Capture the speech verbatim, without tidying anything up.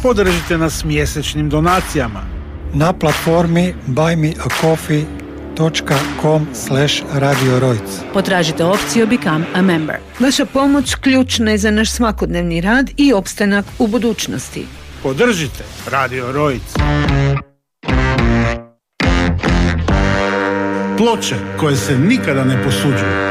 Podržite nas mjesečnim donacijama na platformi buymeacoffee dot com slash radio rojc. Potražite opciju Become a Member. Vaša pomoć ključna je za naš svakodnevni rad i opstanak u budućnosti. Podržite Radio Rojc. Ploče koje se nikada ne posuđuju.